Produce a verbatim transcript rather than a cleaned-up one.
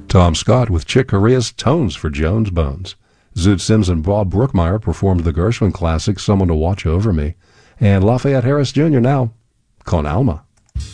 Tom Scott with Chick Corea's Tones for Jones Bones. Zoot Sims and Bob Brookmeyer performed the Gershwin classic Someone to Watch Over Me. And Lafayette Harris Junior now, Con Alma.